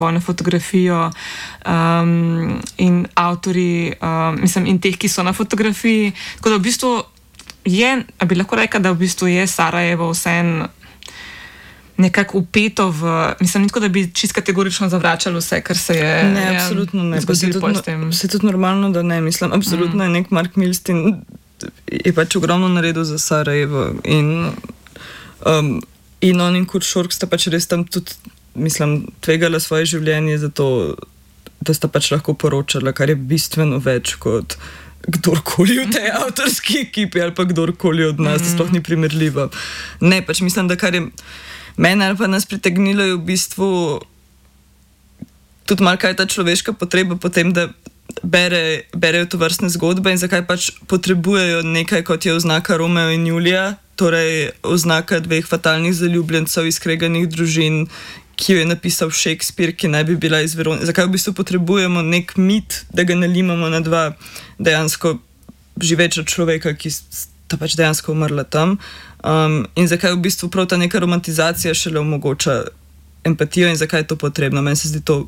vojno fotografijo in avtori, in teh, ki so na fotografiji. Tako da v bistvu bi lahko rekla, da v bistvu je Sarajevo vseeno nekako upeto v, ni tako, da bi čisto kategorično zavračali vse, kar se je ne, absolutno ne. Se tudi normalno, da ne, absolutno je nek Mark Milstein je pač ogromno naredil za Sarajevo in on in Kurt Schork sta pač res tam tudi, tvegala svoje življenje za to, da sta pač lahko poročala, kar je bistveno več kot kdorkoli v tej avtorski ekipi ali pa kdorkoli od nas, da sploh ni primerljivo. Ne, pač da kar je mene ali pa nas pritegnilo je v bistvu tudi malo kaj ta človeška potreba potem, da berejo to vrstne zgodbe in zakaj pač potrebujejo nekaj, kot je oznaka Romeo in Julija, torej oznaka dveh fatalnih zaljubljencev iz kreganih družin, ki jo je napisal Shakespeare, ki naj bi bila iz Verone. Zakaj v bistvu potrebujemo nek mit, da ga nalimamo na dva dejansko živeča človeka, ki sta pač dejansko umrla tam. In zakaj v bistvu prav ta neka romantizacija šele omogoča empatijo in zakaj je to potrebno. Meni se zdi to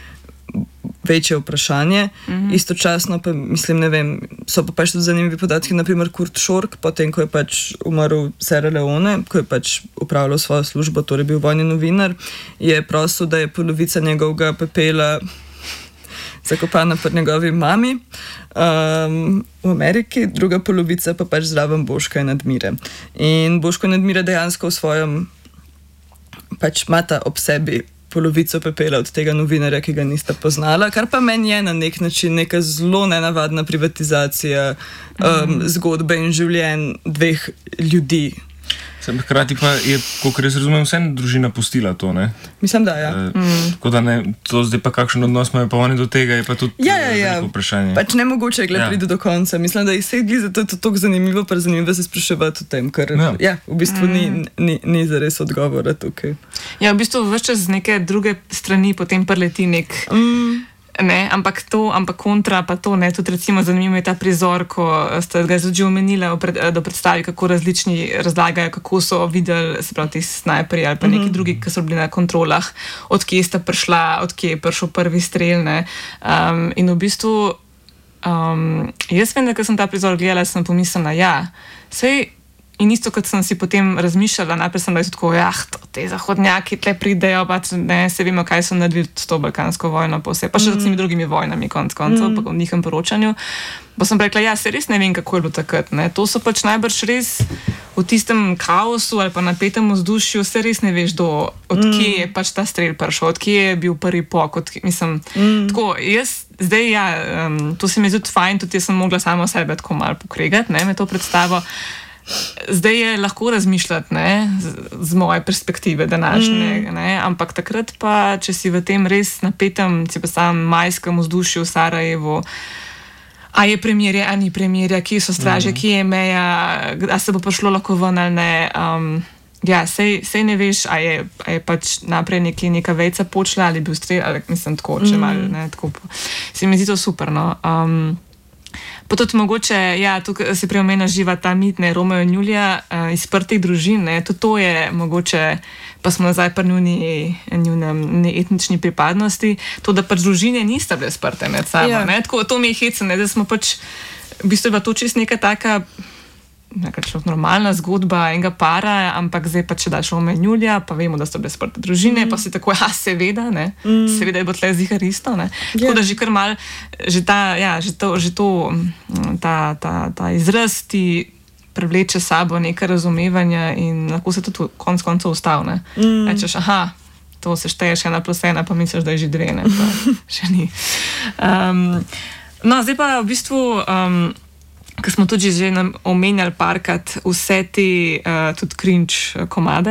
večje vprašanje. Istočasno pa ne vem, so pa pač tudi zanimivi podatki, naprimer Kurt Schork, potem ko je pač umrl Sierra Leone, ko je pač upravljal svojo službo, torej bil vojni novinar, je prosil, da je polovica njegovega pepela zakopana pri njegovi mami v Ameriki, druga polovica pa pač zraven Boška in Admire. In Boško in Admire dejansko v svojem pač imata ob sebi polovico pepela od tega novinarja, ki ga nista poznala, kar pa meni je na nek način neka zelo nenavadna privatizacija zgodbe in življenj dveh ljudi. Hkrati pa je, kolikor jaz razumem, vseeno družina pustila to, ne? Mislim, da, ja. Tako da ne, to zdaj pa kakšen odnos imajo pa oni do tega, je pa tudi veliko vprašanje. Pač nemogoče je priti do konca. Mislim, da je vse zato je to tako zanimivo, pa zanimivo se spraševati o tem, ker v bistvu ni zares odgovora tukaj. Ja, v bistvu več čez neke druge strani potem preleti nek... ampak kontra pa to, tudi recimo zanimivo je ta prizor, ko ste ga že omenila do predstavi, kako različni razlagajo, kako so videli, se pravi ti snajperji ali pa neki drugi, ki so bili na kontrolah, od kje sta prišla, od kje je prišel prvi strel, in v bistvu jaz vem, da ko sem ta prizor gledala, sem pomislila, sej. In isto, kot sem si potem razmišljala, najprej sem bila tako, te zahodnjaki tle pridejo, pač se vemo, kaj so naredili s to balkansko vojno, pa vse, pa še z drugimi vojnami, koncev, pa v njihovem poročanju. Pa sem rekla, se res ne vem, kako je bilo takrat, To so pač najbrž res v tistem kaosu ali pa napetem vzdušju, se res ne veš, od kje je pač ta strel prišel, od kje je bil prvi pok, tako, jaz zdaj, to se mi zdi fajn, tudi jaz sem mogla samo sebe tako malo pokregati, me to predstavo. Zdaj je lahko razmišljati z moje perspektive današnje, ampak takrat pa, če si v tem res napetem, si pa sam majskem vzdušju v Sarajevu, a je premirje, a ni premirja, kje so straže, kje je meja, a se bo prišlo lahko ven ali ne. Sej ne veš, a je pač naprej neka vejca počela ali bil strel, ali tako, če malo, tako. Se mi zdi to super, Pa tudi mogoče, tukaj se preomena živa ta mit, Romeo in Julija, iz sprtih družin, tudi to je mogoče, pa smo nazaj pri njunem etnični pripadnosti, to, da pač družine nista bile sprte med sabo, tako, to mi je hecno, da smo pač, v bistvu je bila to čist neka taka, normalna zgodba enega para, ampak zdaj pa če daš Romeo in Julija, pa vemo, da so bile sprte družine, pa si tako, seveda, seveda je bo tle zihar isto, tako da že kar mal, ta izraz ti prevleče sabo neka razumevanja in lahko se tudi konec koncev ustavi, rečeš, to se šteješ 1+1, pa misliš, da je že 2, pa še ni. Zdaj pa v bistvu, ko smo tudi že omenjali parkrat vse te tudi cringe komade,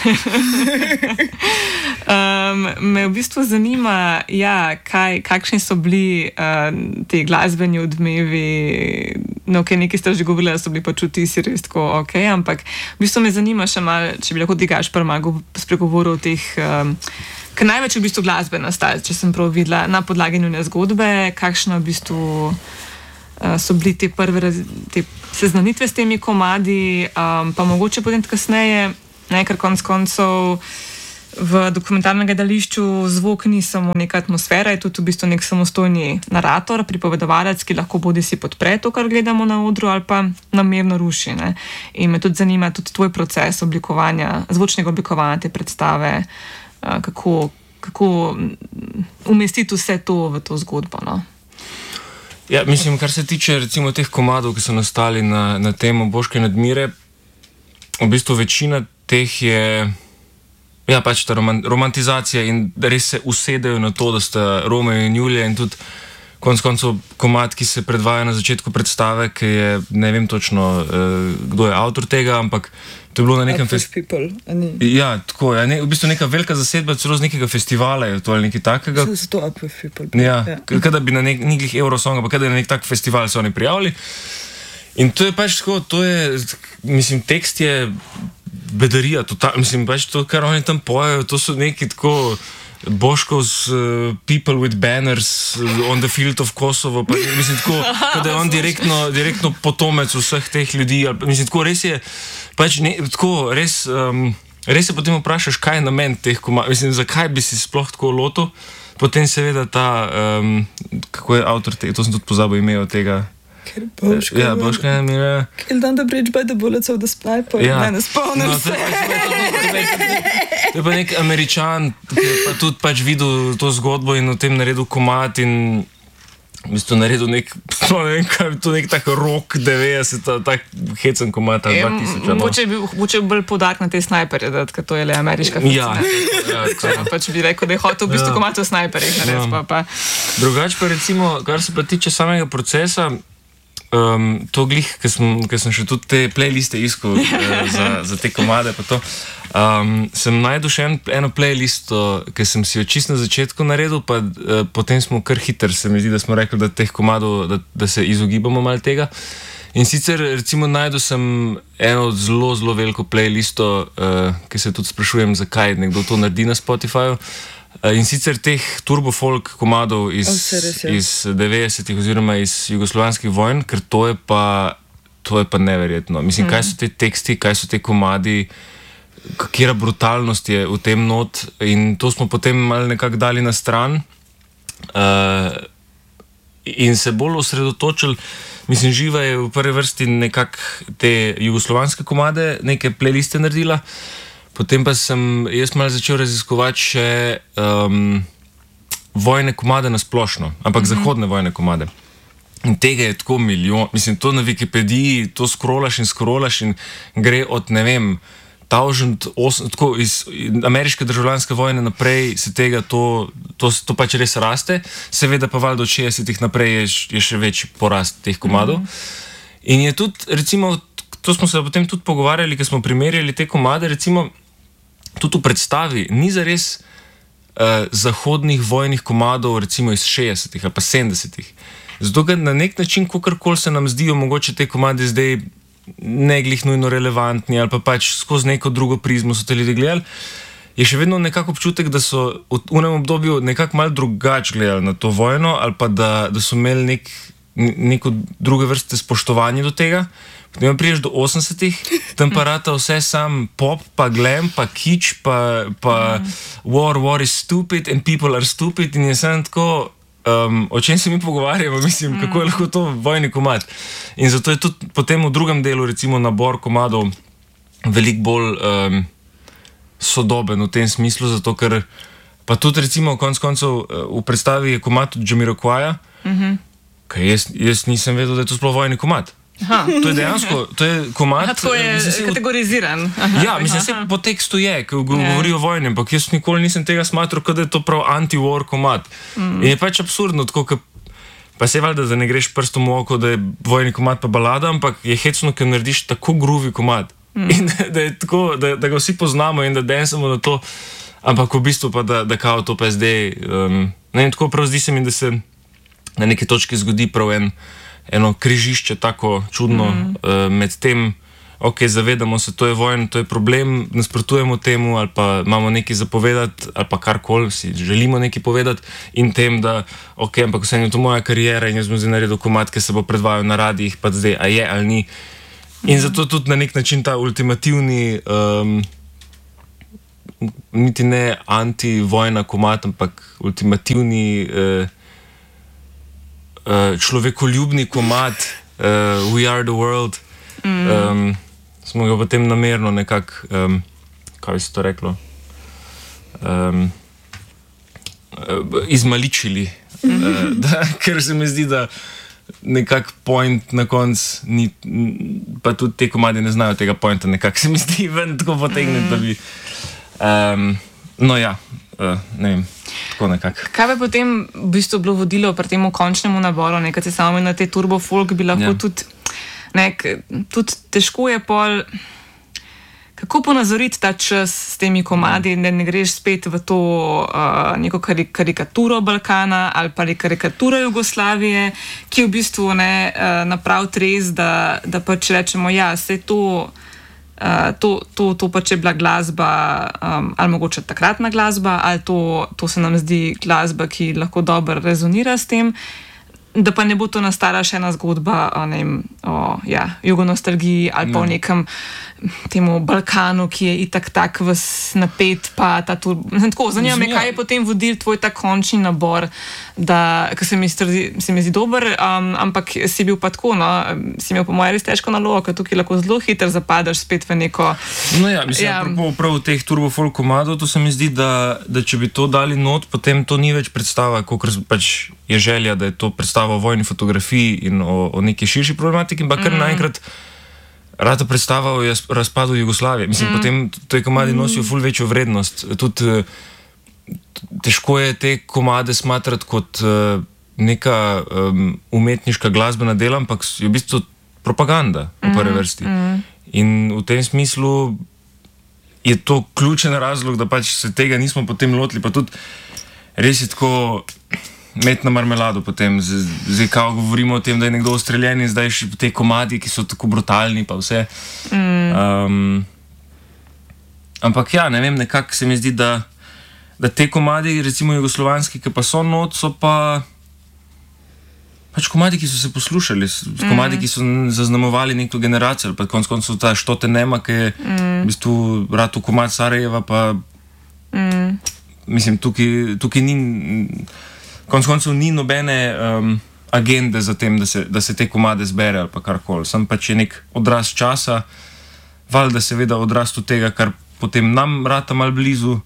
me v bistvu zanima, kakšni so bili te glasbeni odmevi, nekaj ste že govorili, da so bili pač vtisi res tako, ampak v bistvu me zanima še malo, če bi lahko Gašper malo spregovoril o teh, ker največ v bistvu glasbe nastaja, če sem prav videla, na podlagi njune zgodbe, kakšno v bistvu so bili te prve te seznanitve s temi komadi, pa mogoče potem kasneje, ker konec koncev v dokumentarnem gledališču zvok ni samo neka atmosfera, je tudi v bistvu nek samostojni narator, pripovedovalec, ki lahko bodi si podpre to, kar gledamo na odru, ali pa namerno ruši. Ne? In me tudi zanima tudi tvoj proces zvočnega oblikovanja te predstave, kako umestiti vse to v to zgodbo. No? Ja, mislim, kar se tiče recimo teh komadov, ki so nastali na temo Boške Nadmire, v bistvu večina teh je pač ta romantizacija in res se usedejo na to, da sta Romeo in Julija, in tudi konec koncev komad, ki se predvaja na začetku predstave, ki je, ne vem točno, kdo je avtor tega, ampak to je bilo na nekem festivalu. Ja, tako je. V bistvu neka velika zasedba, celo z nekega festivala je to ali nekaj takega. Zato Up with People. Ja, kada bi na nekih Eurosong, pa kada je na nek tak festival se oni prijavili. In to je pač tako, mislim, tekst je bedarija, mislim, pač to, kar oni tam pojejo, to so neki tako Boškov's people with banners on the field of Kosovo, pa mislim tako, kada je on direktno potomec vseh teh ljudi, mislim tako, res je, pač tako, res se potem vprašaš, kaj je namen teh komadov, mislim, zakaj bi si sploh tako lotil, potem seveda ta, kako je avtor tega, to sem tudi pozabil ime od tega. Boška Nadmira. Kill down the bridge by the bullets of the sniper. Ne spomnim se. To je pa nek Američan, ki je pa tudi pač videl to zgodbo in o tem naredil komad in v bistvu naredil nek tak rock 90, tak hecen komad 2000. Mogoče je bolj poudarek na te snajperje, ker to je le ameriška fikcija. Ja, pač bi rekel, da je hotel v bistvu komad o snajperjih narediti. Drugače pa recimo, kar se pa tiče samega procesa, to glih, ker sem še tudi te playliste iskal za te komade, pa to, sem najdel še eno playlisto, ki sem si jo čisto na začetku naredil, pa potem smo kar hiter, se mi zdi, da smo rekli, da teh komadov, da se izogibamo malo tega. In sicer recimo najdel sem eno zelo, zelo veliko playlisto, ki se tudi sprašujem, zakaj nekdo to naredi na Spotifyju. In sicer teh turbofolk komadov iz 90-ih oziroma iz jugoslovanskih vojn, ker to je pa neverjetno. Mislim, kaj so te teksti, kaj so te komadi, kakera brutalnost je v tem not, in to smo potem malo nekako dali na stran in se bolj osredotočili. Mislim, Živa je v prvi vrsti nekako te jugoslovanske komade, neke playliste naredila. Potem pa sem jaz malo začel raziskovati še vojne komade na splošno, ampak zahodne vojne komade. In tega je tako milijon, mislim, to na Wikipediji, to scrollaš in gre od, ne vem, 1008, tako iz ameriške državljanske vojne naprej se tega, to pač res raste, seveda pa valjda od 60-ih naprej je še večji porast teh komadov. In je tudi, recimo, to smo se potem tudi pogovarjali, ker smo primerjali te komade, recimo, tudi v predstavi ni zares zahodnih vojnih komadov, recimo iz 60-ih ali pa 70-ih. Zato, ker na nek način, kakorkoli se nam zdijo mogoče te komade zdaj ne glih nujno relevantni ali pa pač skozi neko drugo prizmo so te ljudje gledali, je še vedno nekako občutek, da so v unem obdobju nekako malo drugače gledali na to vojno ali pa da so imeli neko druge vrste spoštovanje do tega. Potem priješ do 80-ih, tam pa rata vse sam pop, pa glam, pa kič, pa war is stupid and people are stupid, in je sem tako, o čem se mi pogovarjamo, mislim, kako je lahko to vojni komad. In zato je tudi potem v drugem delu recimo nabor komadov veliko bolj sodoben v tem smislu, zato ker pa tudi recimo konec koncev v predstavi je komad od Jamiroquaija, kaj jaz nisem vedel, da je to sploh vojni komad. To je dejansko, to je komad. To je kategoriziran. Ja, mislim, se po tekstu je, ko govori o vojni, ampak jaz nikoli nisem tega smatral, kot da je to prav anti-war komad. In je pač absurdno, tako, pa se valjda, da ne greš prstom v oko, da je vojni komad pa balada, ampak je hecno, ker narediš tako groovy komad. In da je tako, da ga vsi poznamo in da dansamo na to, ampak v bistvu pa, da kao to pa je zdaj, ne vem, tako prav zdi se mi, da se na neki točki zgodi prav eno križišče tako čudno med tem, ok, zavedamo se, to je vojna, to je problem, nasprotujemo temu ali pa imamo nekaj zapovedati ali pa karkoli, si želimo nekaj povedati in tem, da ok, ampak vse je to moja karijera in jaz bom zdaj naredil komad, ki se bo predvajal na radijih, pa zdaj, a je ali ni. In zato tudi na nek način ta ultimativni niti ne anti-vojna komad, ampak ultimativni človekoljubni komad, We Are the World. Smo ga potem namerno nekako, kaj bi se to reklo, izmaličili. Ker se mi zdi, da nekako point na koncu ni, pa tudi te komadi ne znajo tega pointa, nekako se mi zdi ven tako potegniti, da bi no ja, ne vem, tako nekako. Kaj bi potem v bistvu bilo vodilo pri tem končnemu naboru, nekaj se samo na te turbo folk bi lahko tudi težko je pol, kako ponazoriti ta čas s temi komadi, da ne greš spet v to neko karikaturo Balkana ali pa karikaturo Jugoslavije, ki v bistvu napravi res, da pač rečemo, ja, vse to pač je bila glasba, ali mogoče takratna glasba, ali to se nam zdi glasba, ki lahko dobro rezonira s tem, da pa ne bo to nastala še ena zgodba o jugonostalgiji ali pa o nekem temu Balkanu, ki je itak tak napet, pa ta tako, zanima me, kaj je potem vodil tvoj ta končni nabor, ker se mi zdi dober, ampak si bil pa tako, si imel po moje res težko nalogo, ker tukaj lahko zelo hitro zapadeš spet v neko... No ja, mislim, prav teh turbo folk komadov, to se mi zdi, da če bi to dali not, potem to ni več predstava, kakor pač je želja, da je to predstava o vojni fotografiji in o neki širši problematiki, in pa kar naenkrat rada predstava o razpadu Jugoslavije. Mislim, potem te komadi nosijo ful večjo vrednost. Tudi težko je te komade smatrati kot neka umetniška glasbena dela, ampak je v bistvu propaganda v prvi vrsti. In v tem smislu je to ključen razlog, da pač se tega nismo potem lotili, pa tudi res je tako met na marmelado potem. Zdaj kao govorimo o tem, da je nekdo ustreljen in zdaj še te komadi, ki so tako brutalni pa vse. Ampak ja, ne vem, nekako se mi zdi, da te komadi, recimo jugoslovanski, ki pa so not, so pa pač komadi, ki so se poslušali, komadi, ki so zaznamovali neko generacijo, ali pa konec koncev ta Što te nema, ki je v bistvu rad v komad Sarajeva, pa mislim, tukaj ni... Konec koncev ni nobene agende za tem, da se te komade zbere ali pa karkoli. Sam pač je nek odraz časa, valjda seveda odraz od tega, kar potem nam rata malo blizu.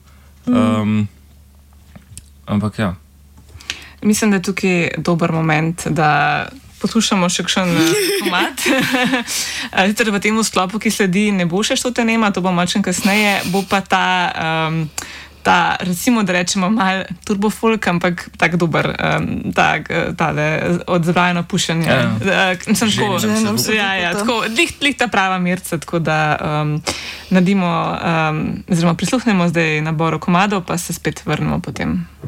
Ampak ja. Mislim, da je tukaj dober moment, da poslušamo še kakšen komad. Torej v tem sklopu, ki sledi, ne bo še Što te nema, to bo malce kasneje, bo pa ta, recimo, da rečemo mal turbo folk, ampak tak dober, tale odzvajeno pušenje. Tako, lih ta prava mirca, tako da naredimo, oziroma prisluhnemo zdaj naboru komadov, pa se spet vrnemo potem.